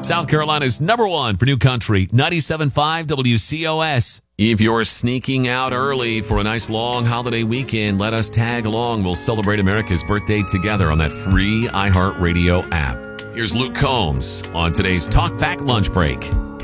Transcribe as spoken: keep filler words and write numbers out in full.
South Carolina's number one for new country, ninety-seven point five W C O S. If you're sneaking out early for a nice long holiday weekend, let us tag along. We'll celebrate America's birthday together on that free iHeartRadio app. Here's Luke Combs on today's Talk Back Lunch Break.